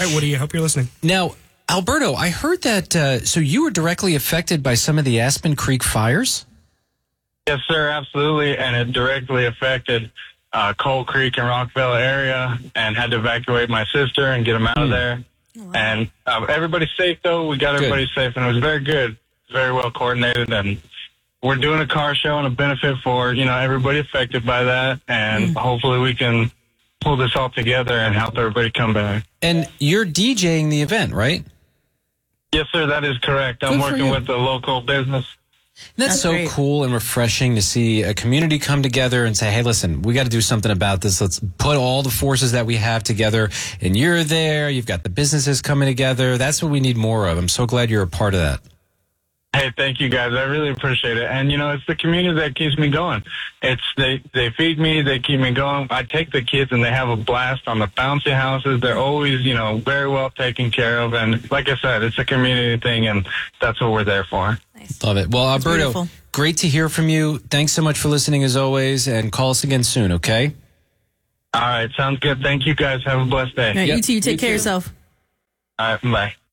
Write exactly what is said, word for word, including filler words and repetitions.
right, Woody, I hope you're listening. Now, Alberto, I heard that, uh, so you were directly affected by some of the Aspen Creek fires? Yes, sir, absolutely. And it directly affected uh, Coal Creek and Rockville area, and had to evacuate my sister and get them out of there. Wow. And uh, everybody's safe, though. We got everybody good. safe, and it was very good, very well coordinated. And we're doing a car show and a benefit for, you know, everybody affected by that. And mm. hopefully we can pull this all together and help everybody come back. And you're DJing the event, right? Yes, sir, that is correct. I'm Good working with the local business. That's, That's so great. Cool and refreshing to see a community come together and say, hey, listen, we got to do something about this. Let's put all the forces that we have together. And you're there. You've got the businesses coming together. That's what we need more of. I'm so glad you're a part of that. Hey, thank you, guys. I really appreciate it. And, you know, it's the community that keeps me going. It's they, they feed me. They keep me going. I take the kids, and they have a blast on the bouncy houses. They're always, you know, very well taken care of. And like I said, it's a community thing, and that's what we're there for. Nice. Love it. Well, Alberto, great to hear from you. Thanks so much for listening, as always, and call us again soon, okay? All right. Sounds good. Thank you, guys. Have a blessed day. All right, yep. You too. Take you care too. of yourself. All right. Bye.